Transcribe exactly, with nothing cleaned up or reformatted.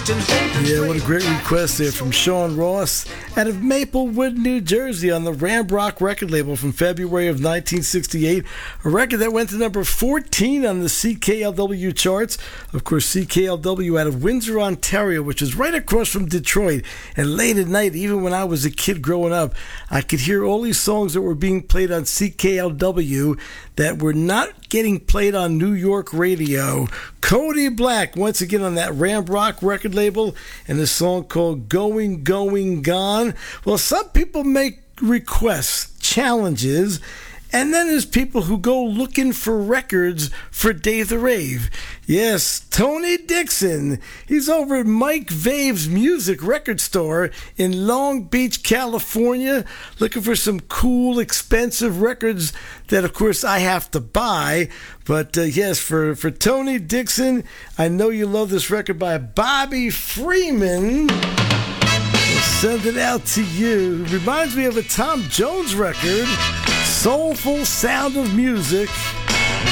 Yeah, what a great request there from Sean Ross out of Maplewood, New Jersey on the Ramrock record label from February of nineteen sixty-eight. A record that went to number fourteen on the C K L W charts. Of course, C K L W out of Windsor, Ontario, which is right across from Detroit. And late at night, even when I was a kid growing up, I could hear all these songs that were being played on C K L W that were not getting played on New York radio. Cody Black, once again on that Ramrock record label, and a song called Going, Going, Gone. Well, some people make requests, challenges, and then there's people who go looking for records for Dave the Rave. Yes, Tony Dixon. He's over at Mike Vave's Music Record Store in Long Beach, California, looking for some cool, expensive records that, of course, I have to buy. But, uh, yes, for, for Tony Dixon, I know you love this record by Bobby Freeman. We'll send it out to you. It reminds me of a Tom Jones record, Soulful Sound of Music.